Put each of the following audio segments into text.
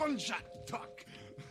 gunshot talk.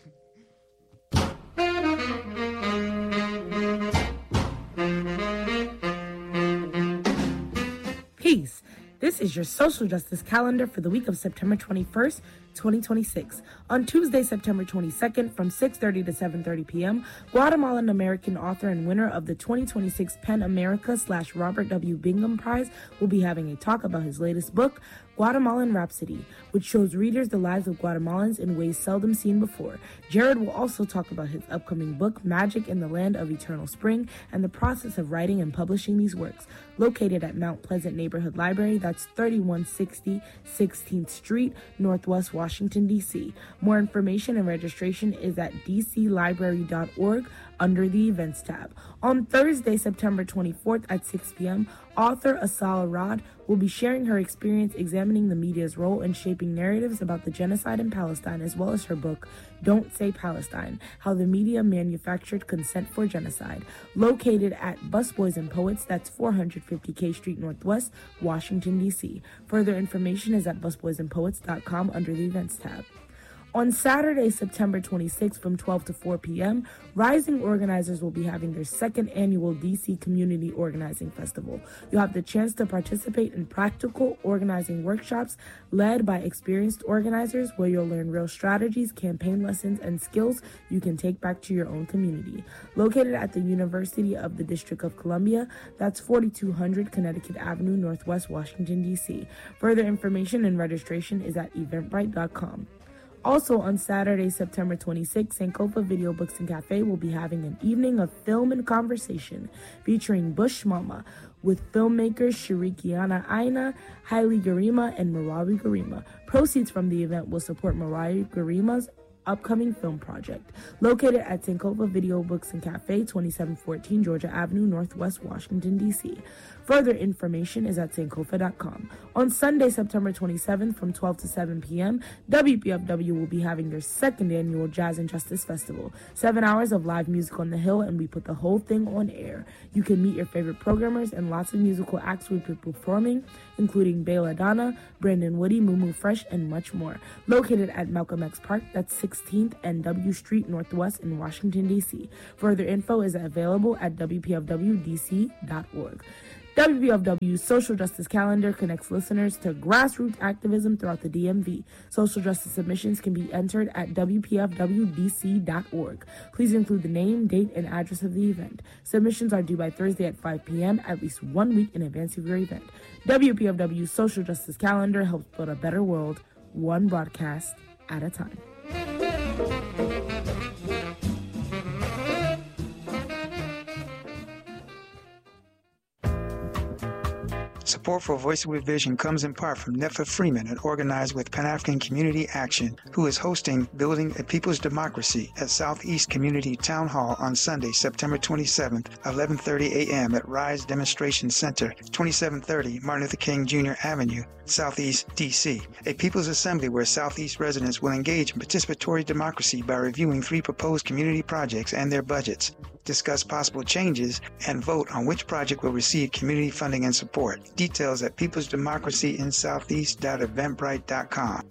Peace. This is your social justice calendar for the week of September 21st, 2026. On Tuesday, September 22nd, from 6:30 to 7:30 p.m., Guatemalan-American author and winner of the 2026 PEN America/Robert W. Bingham Prize will be having a talk about his latest book, Guatemalan Rhapsody, which shows readers the lives of Guatemalans in ways seldom seen before. Jared will also talk about his upcoming book, Magic in the Land of Eternal Spring, and the process of writing and publishing these works. Located at Mount Pleasant Neighborhood Library, that's 3160 16th Street, Northwest Washington, D.C. More information and registration is at dclibrary.org under the Events tab. On Thursday, September 24th at 6 p.m., author Asal Arad will be sharing her experience examining the media's role in shaping narratives about the genocide in Palestine, as well as her book, Don't Say Palestine, How the Media Manufactured Consent for Genocide. Located at Busboys and Poets, that's 450 K Street Northwest, Washington, D.C. Further information is at busboysandpoets.com under the Events tab. On Saturday, September 26th from 12 to 4 p.m., Rising organizers will be having their second annual DC Community Organizing Festival. You'll have the chance to participate in practical organizing workshops led by experienced organizers where you'll learn real strategies, campaign lessons, and skills you can take back to your own community. Located at the University of the District of Columbia, that's 4200 Connecticut Avenue, Northwest Washington, D.C. Further information and registration is at eventbrite.com. Also on Saturday, September 26th, Sankofa Video Books and Cafe will be having an evening of film and conversation featuring Bush Mama with filmmakers Shirikiana Aina, Haile Garima, and Marawi Garima. Proceeds from the event will support Marawi Garima's upcoming film project. Located at Sankofa Video Books and Cafe, 2714 Georgia Avenue, Northwest Washington, D.C. Further information is at sankofa.com. On Sunday, September 27th from 12 to 7 p.m., WPFW will be having their second annual Jazz and Justice Festival. 7 hours of live music on the Hill, and we put the whole thing on air. You can meet your favorite programmers, and lots of musical acts will be performing, including Bela Donna, Brandon Woody, Mumu Fresh, and much more. Located at Malcolm X Park, that's 16th and W Street Northwest in Washington, D.C. Further info is available at WPFWDC.org. WPFW's Social Justice Calendar connects listeners to grassroots activism throughout the DMV. Social justice submissions can be entered at WPFWDC.org. Please include the name, date, and address of the event. Submissions are due by Thursday at 5 p.m., at least 1 week in advance of your event. WPFW's Social Justice Calendar helps build a better world, one broadcast at a time. Support for Voices with Vision comes in part from Netfa Freeman and Organized with Pan-African Community Action, who is hosting Building a People's Democracy at Southeast Community Town Hall on Sunday, September 27th, 11:30 a.m. at Rise Demonstration Center, 2730 Martin Luther King Jr. Avenue, Southeast, D.C. A People's Assembly where Southeast residents will engage in participatory democracy by reviewing 3 proposed community projects and their budgets, discuss possible changes, and vote on which project will receive community funding and support. Details at peoplesdemocracyInsoutheast.eventbrite.com.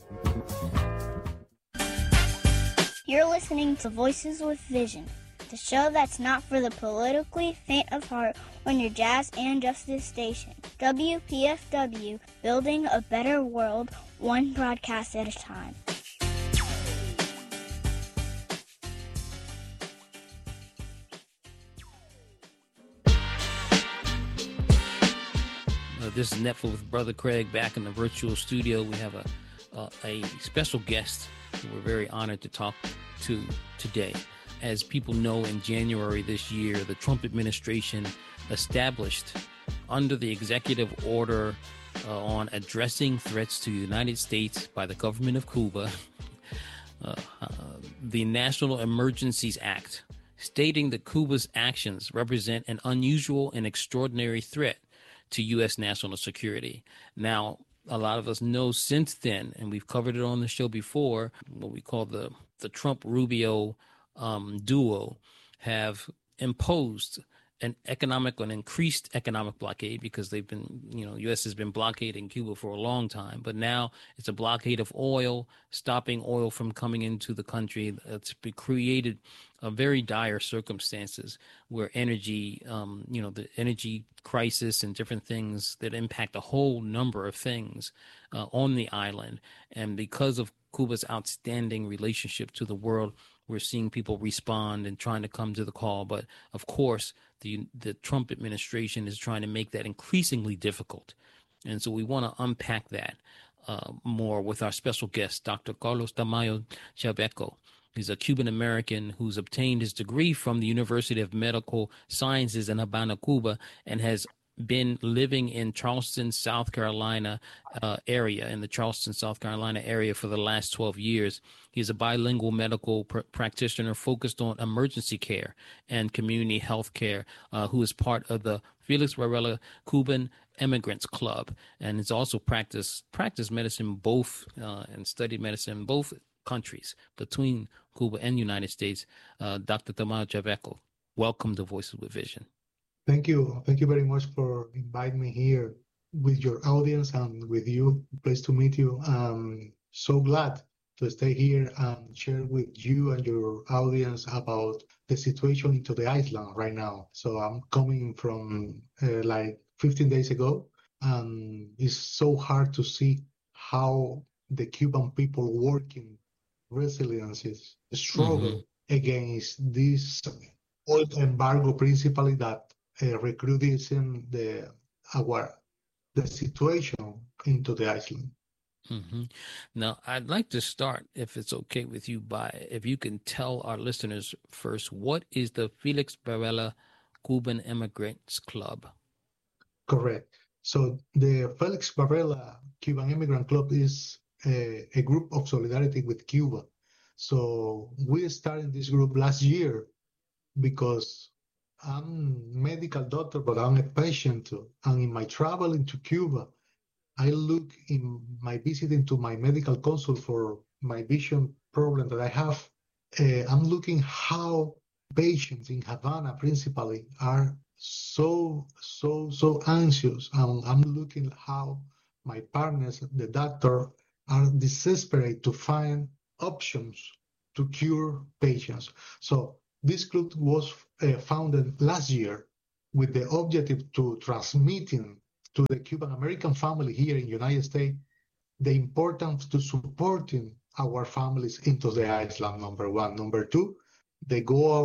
You're listening to Voices with Vision, the show that's not for the politically faint of heart on your Jazz and Justice station. WPFW, building a better world, one broadcast at a time. This is Netflix with Brother Craig back in the virtual studio. We have a special guest who we're very honored to talk to today. As people know, in January this year, the Trump administration established, under the executive order on addressing threats to the United States by the government of Cuba, the National Emergencies Act, stating that Cuba's actions represent an unusual and extraordinary threat to U.S. national security. Now, a lot of us know since then, and we've covered it on the show before, what we call the Trump-Rubio duo have imposed an increased economic blockade because they've been, U.S. has been blockading Cuba for a long time, but now it's a blockade of oil, stopping oil from coming into the country. It's created very dire circumstances where energy, the energy crisis and different things that impact a whole number of things on the island. And because of Cuba's outstanding relationship to the world, we're seeing people respond and trying to come to the call. But of course, the Trump administration is trying to make that increasingly difficult. And so we want to unpack that more with our special guest, Dr. Carlos Tamayo Chaveco. He's a Cuban American who's obtained his degree from the University of Medical Sciences in Havana, Cuba, and has been living in Charleston, South Carolina area, in the Charleston, South Carolina area for the last 12 years. He's a bilingual medical practitioner focused on emergency care and community health care, who is part of the Felix Varela Cuban Immigrants Club, and has also practiced medicine both and studied medicine in both countries between Cuba and the United States. Dr. Tamayo Chaveco, welcome to Voices with Vision. Thank you. Thank you very much for inviting me here with your audience and with you. Pleased to meet you. I'm so glad to stay here and share with you and your audience about the situation into the island right now. So I'm coming from like 15 days ago, and it's so hard to see how the Cuban people working resiliences struggle against this oil embargo, principally that recrudescing the situation into the island. Now, I'd like to start, if it's okay with you, if you can tell our listeners first, what is the Felix Varela Cuban Immigrants Club? Correct. So the Felix Varela Cuban Immigrant Club is a group of solidarity with Cuba. So we started this group last year because I'm a medical doctor, but I'm a patient too. And in my travel into Cuba, I look in my visit into my medical consult for my vision problem that I have. I'm looking how patients in Havana principally are so anxious. I'm looking how my partners, the doctor, are desperate to find options to cure patients. So this group was founded last year with the objective to transmitting to the Cuban American family here in the United States the importance to supporting our families into the island, number one. Number two, the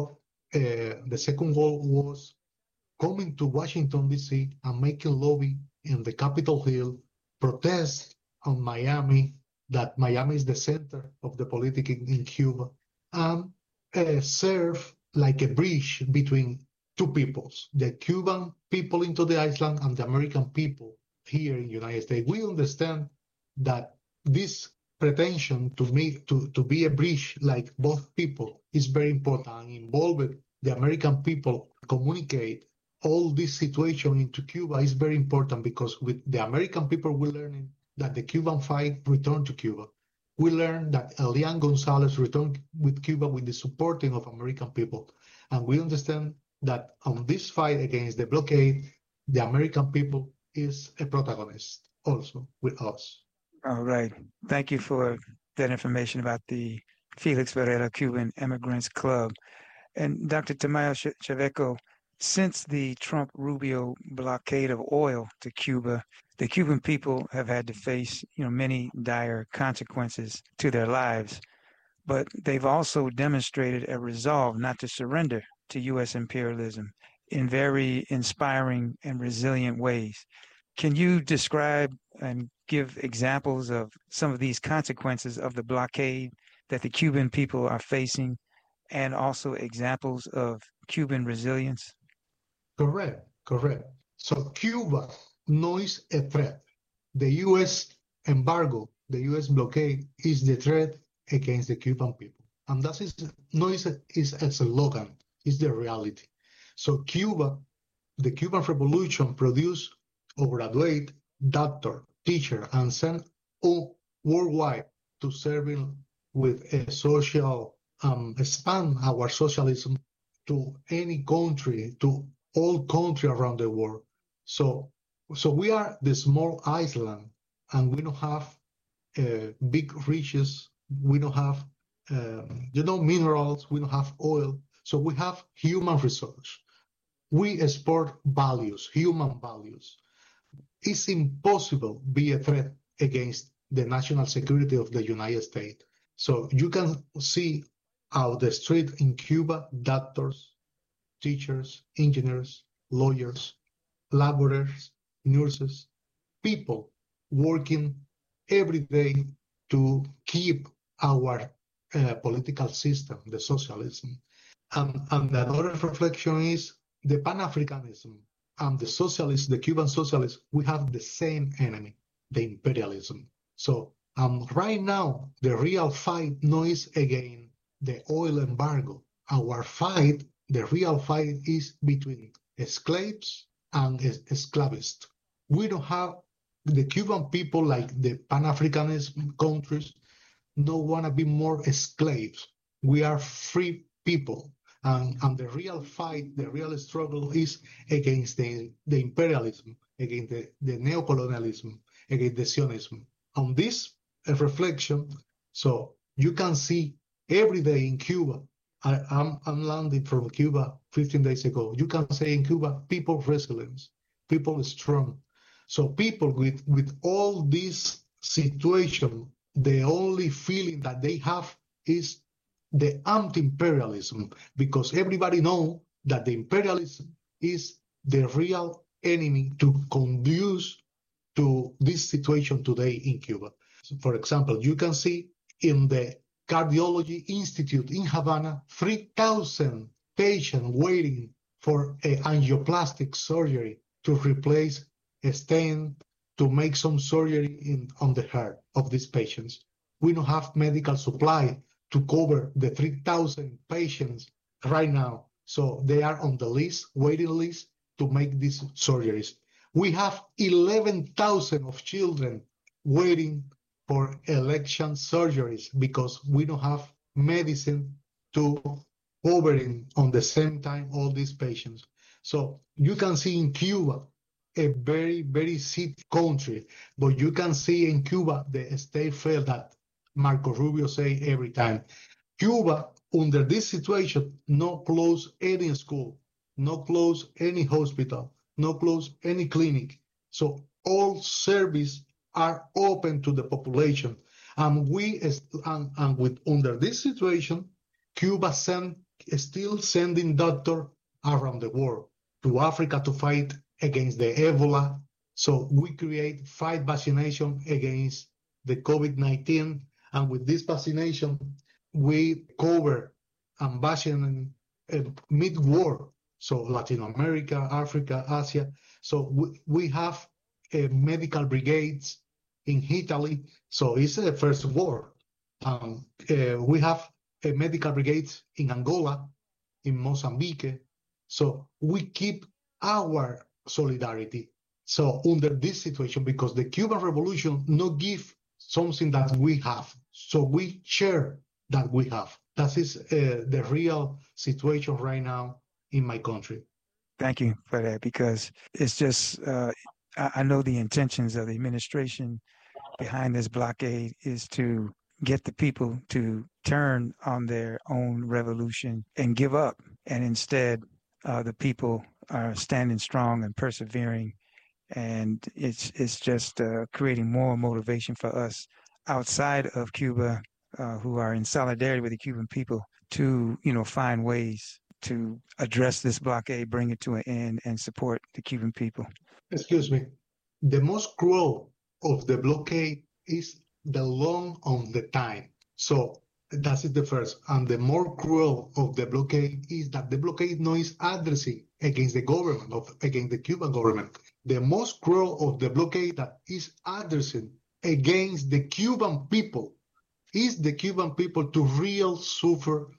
second goal was coming to Washington, D.C. and making lobby in the Capitol Hill, protest on Miami, that Miami is the center of the politics in Cuba, and serve like a bridge between two peoples, the Cuban people into the island and the American people here in the United States. We understand that this pretension to be a bridge like both people is very important, and involve the American people communicate all this situation into Cuba is very important, because with the American people we're learning that the Cuban fight returned to Cuba. We learned that Elian Gonzalez returned with Cuba with the supporting of American people. And we understand that on this fight against the blockade, the American people is a protagonist also with us. All right. Thank you for that information about the Felix Varela Cuban Immigrants Club. And Dr. Tamayo Chaveco, since the Trump-Rubio blockade of oil to Cuba, the Cuban people have had to face, many dire consequences to their lives, but they've also demonstrated a resolve not to surrender to U.S. imperialism in very inspiring and resilient ways. Can you describe and give examples of some of these consequences of the blockade that the Cuban people are facing, and also examples of Cuban resilience? Correct. So Cuba knows a threat. The U.S. embargo, the U.S. blockade is the threat against the Cuban people. And that is a slogan, is the reality. So Cuba, the Cuban Revolution produced or graduate doctor, teacher, and sent worldwide to serving with a social, expand our socialism to any country, to all countries around the world. So we are the small island, and we don't have big riches. We don't have, minerals. We don't have oil. So we have human resource. We export values, human values. It's impossible to be a threat against the national security of the United States. So you can see out the street in Cuba, doctors, teachers, engineers, lawyers, laborers, nurses, people working every day to keep our political system, the socialism. And another reflection is the Pan-Africanism and the socialists, the Cuban socialists, we have the same enemy, the imperialism. So right now, the real fight no is against the oil embargo. Our fight, the real fight, is between slaves and esclavists. We don't have the Cuban people, like the Pan-Africanist countries, don't want to be more slaves. We are free people. And the real fight, the real struggle is against the imperialism, against the neocolonialism, against the Zionism. On this reflection, so you can see every day in Cuba, I'm landing from Cuba 15 days ago. You can say in Cuba, people resilience, people strong. So people with all this situation, the only feeling that they have is the anti-imperialism, because everybody knows that the imperialism is the real enemy to conduce to this situation today in Cuba. So for example, you can see in the Cardiology Institute in Havana, 3,000 patients waiting for an angioplastic surgery to replace a stent, to make some surgery on the heart of these patients. We don't have medical supply to cover the 3,000 patients right now. So they are on the list, waiting list, to make these surgeries. We have 11,000 of children waiting for election surgeries because we don't have medicine to covering on the same time all these patients. So you can see in Cuba, a very, very sick country, but you can see in Cuba the state failed that Marco Rubio say every time. Cuba, under this situation, no close any school, no close any hospital, no close any clinic. So all services are open to the population. And under this situation, Cuba still sending doctors around the world to Africa to fight against the Ebola. So we fight vaccination against the COVID-19. And with this vaccination, we cover and vaccinate mid-war. So Latin America, Africa, Asia. So we have medical brigades in Italy. So it's the first war. We have medical brigades in Angola, in Mozambique. So we keep our solidarity. So under this situation, because the Cuban Revolution no give something that we have, so we share that we have. That is the real situation right now in my country. Thank you for that, because it's just, I know the intentions of the administration behind this blockade is to get the people to turn on their own revolution and give up. And instead, the people are standing strong and persevering. And it's just creating more motivation for us outside of Cuba who are in solidarity with the Cuban people to, find ways to address this blockade, bring it to an end, and support the Cuban people. Excuse me. The most cruel of the blockade is the long of the time. So that is the first. And the more cruel of the blockade is that the blockade no is addressing against the government, against the Cuban government. The most cruel of the blockade that is addressing against the Cuban people is the Cuban people to real suffer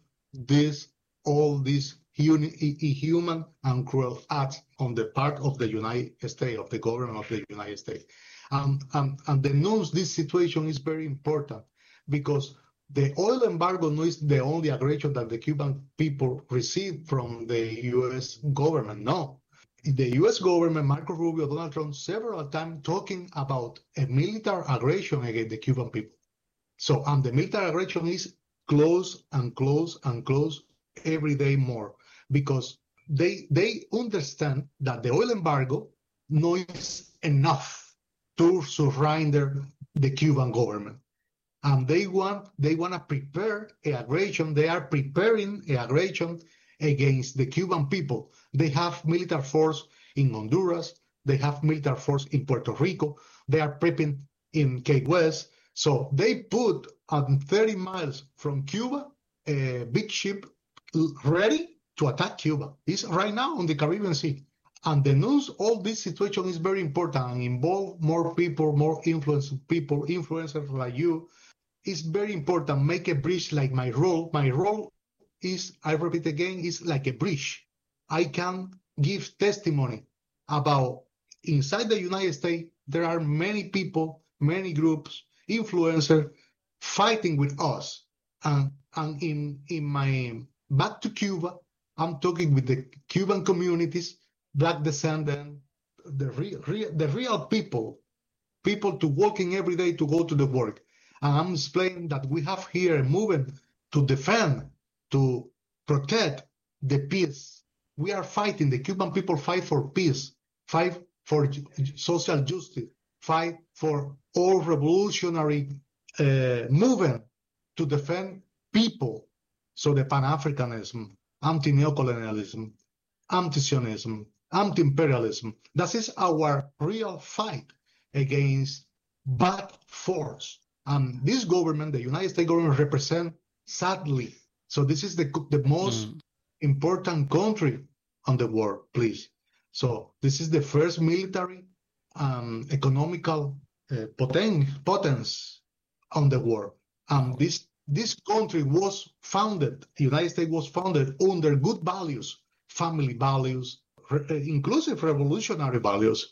all these inhuman and cruel acts on the part of the United States, of the government of the United States. And the news, this situation is very important because the oil embargo no is the only aggression that the Cuban people receive from the U.S. government. No, the U.S. government, Marco Rubio, Donald Trump, several times talking about a military aggression against the Cuban people. So, and the military aggression is close and close and close every day more, because they understand that the oil embargo no is enough to surrender the Cuban government. And they want to prepare an aggression. They are preparing an aggression against the Cuban people. They have military force in Honduras. They have military force in Puerto Rico. They are prepping in Key West. So they put on 30 miles from Cuba a big ship ready to attack Cuba. It's right now on the Caribbean Sea. And the news, all this situation is very important and involve more people, more people, influencers like you. It's very important. Make a bridge like my role. My role is, I repeat again, is like a bridge. I can give testimony about inside the United States, there are many people, many groups, influencers fighting with us. And in my back to Cuba, I'm talking with the Cuban communities, Black descendants, the real people to working every day to go to the work. And I'm explaining that we have here a movement to defend, to protect the peace. We are fighting, the Cuban people fight for peace, fight for social justice, fight for all revolutionary movement to defend people. So the Pan-Africanism, anti-neocolonialism, anti-Zionism, anti-imperialism, that is our real fight against bad force. And this government, the United States government, represent, sadly, so this is the most important country on the world, please. So this is the first military economical potence on the world. This country was founded, the United States was founded under good values, family values, inclusive revolutionary values.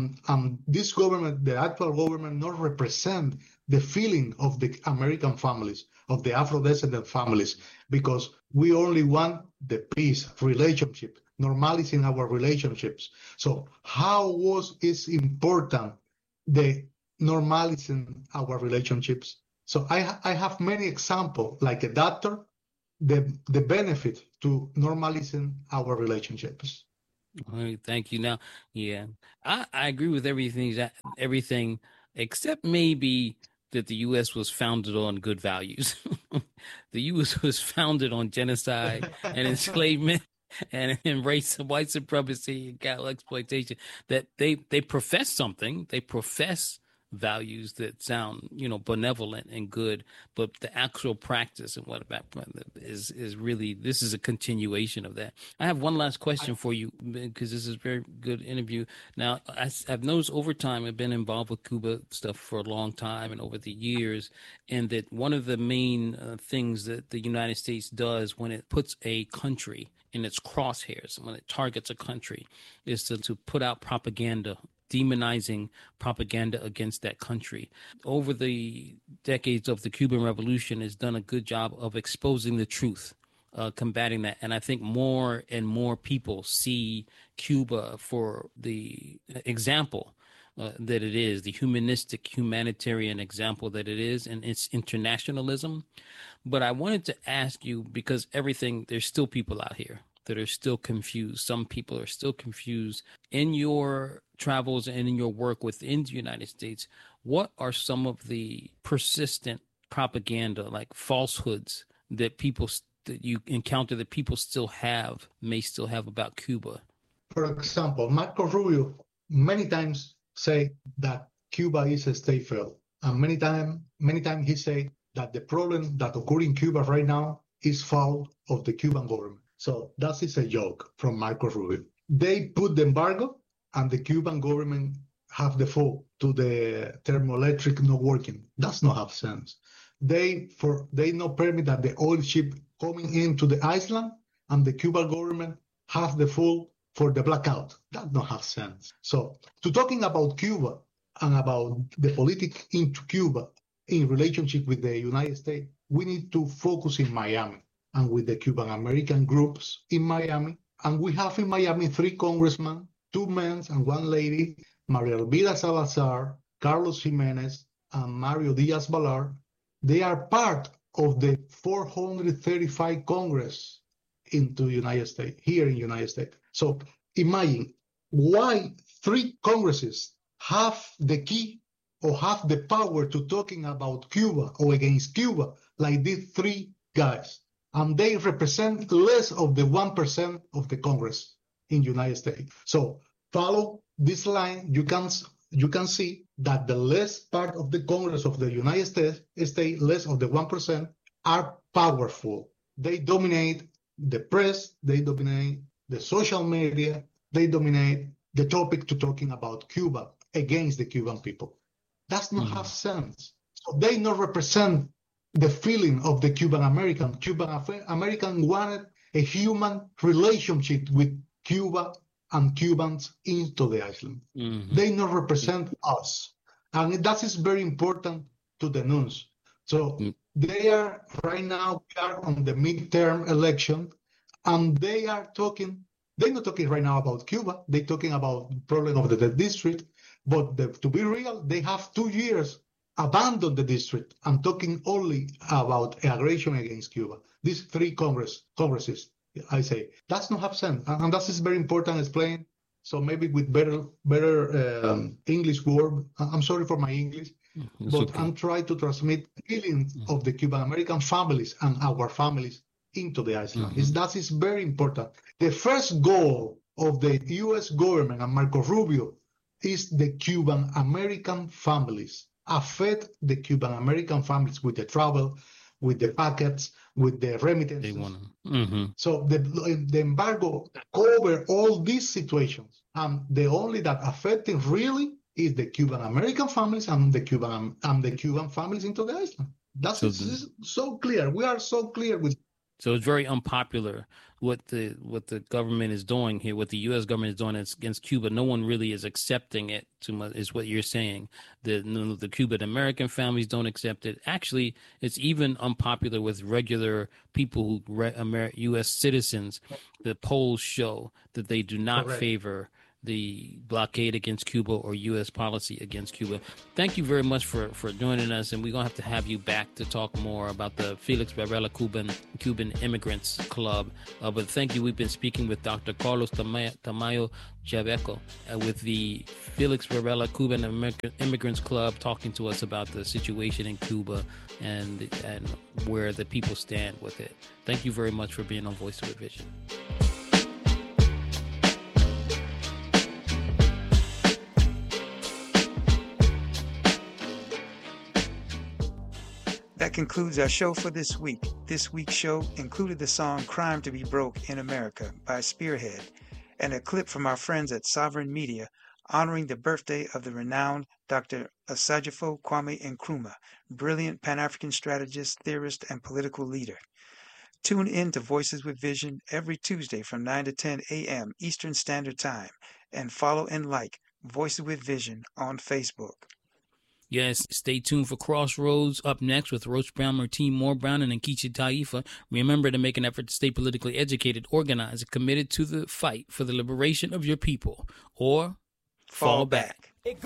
This government, the actual government, not represent the feeling of the American families, of the Afro-descendant families, because we only want the peace, relationship, normalizing our relationships. So how was it important, the normalizing our relationships? So I have many examples, like a doctor, the benefit to normalizing our relationships. All right, thank you. Now, yeah, I agree with everything except maybe that the U.S. was founded on good values. The U.S. was founded on genocide and enslavement and race, white supremacy, and cattle exploitation. That they profess something. They profess values that sound, benevolent and good, but the actual practice and what about is really, this is a continuation of that. I have one last question for you, because this is a very good interview. Now, I've noticed over time, I've been involved with Cuba stuff for a long time and over the years, and that one of the main things that the United States does when it puts a country in its crosshairs, when it targets a country, is to put out propaganda, demonizing propaganda against that country. Over the decades of the Cuban Revolution has done a good job of exposing the truth, combating that. And I think more and more people see Cuba for the example that it is, the humanitarian example that it is, and its internationalism. But I wanted to ask you, because there's still people out here that are still confused. Some people are still confused. In your travels and in your work within the United States, what are some of the persistent propaganda, like falsehoods, that you encounter that people may still have about Cuba? For example, Marco Rubio many times say that Cuba is a state failed. And many times he say that the problem that occurs in Cuba right now is fault of the Cuban government. So that is a joke from Marco Rubio. They put the embargo, and the Cuban government have the fault to the thermoelectric not working. Does not have sense. They not permit that the oil ship coming into the island, and the Cuban government have the fault for the blackout. That don't have sense. So to talking about Cuba and about the politics into Cuba in relationship with the United States, we need to focus in Miami and with the Cuban American groups in Miami And we have in Miami 3 congressmen, 2 men and 1 lady, Maria Elvira Salazar, Carlos Jimenez, and Mario Diaz-Balart. They are part of the 435 Congress into United States, here in United States. So imagine why 3 Congresses have the key or have the power to talking about Cuba or against Cuba, like these 3 guys. And they represent less of the 1% of the Congress in United States. So follow this line, you can see that the less part of the Congress of the United States, less of the 1%, are powerful. They dominate the press, they dominate the social media, they dominate the topic to talking about Cuba against the Cuban people. Does not have sense. So they not represent the feeling of the Cuban American. Cuban American wanted a human relationship with Cuba and Cubans into the island. They not represent us. And that is very important to denounce. So they are right now, we are on the midterm election, and they're not talking right now about Cuba. They're talking about the problem of the district. But to be real, they have 2 years abandoned the district and talking only about aggression against Cuba. These 3 congresses, I say, that's not have sense. And that is very important to explain. So maybe with better English word, I'm sorry for my English, but okay. I'm trying to transmit feelings of the Cuban American families and our families into the island. That is very important. The first goal of the U.S. government and Marco Rubio is the Cuban American families. Affect the Cuban American families with the travel, with the packets, with the remittances. So the embargo cover all these situations, and the only that affecting really is the Cuban American families and the Cuban families into the island. That's so clear. We are so clear with. So it's very unpopular what the government is doing here, what the U.S. government is doing against Cuba. No one really is accepting it too much, is what you're saying. The Cuban American families don't accept it. Actually, it's even unpopular with regular people who U.S. citizens. The polls show that they do not favor the blockade against Cuba or U.S. policy against Cuba. Thank you very much for joining us, and we're going to have you back to talk more about the Felix Varela Cuban Immigrants Club. But thank you. We've been speaking with Dr. Carlos Tamayo Chaveco with the Felix Varela Cuban Immigrants Club, talking to us about the situation in Cuba and where the people stand with it. Thank you very much for being on Voice of Vision. That concludes our show for this week. This week's show included the song Crime to be Broke in America by Spearhead and a clip from our friends at Sovereign Media honoring the birthday of the renowned Dr. Asajifo Kwame Nkrumah, brilliant Pan-African strategist, theorist, and political leader. Tune in to Voices with Vision every Tuesday from 9 to 10 a.m. Eastern Standard Time and follow and like Voices with Vision on Facebook. Yes, stay tuned for Crossroads up next with Roach Brown, Martine Moore Brown, and Nkechi Taifa. Remember to make an effort to stay politically educated, organized, and committed to the fight for the liberation of your people, or fall back.